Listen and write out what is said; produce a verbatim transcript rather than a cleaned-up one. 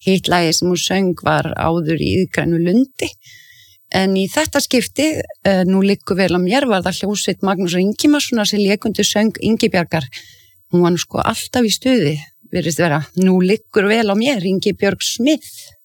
hitt lagið sem hún söng var áður í Iðgrænu lundi. En í þetta skipti, uh, nú liggur vel á mér, var það hljómsveit Magnúsar Ingimarssonar sem lék undir söng Ingibjargar. Hún var nú sko alltaf í stuði, virðist vera, nú liggur vel á mér, Ingibjörg Smith.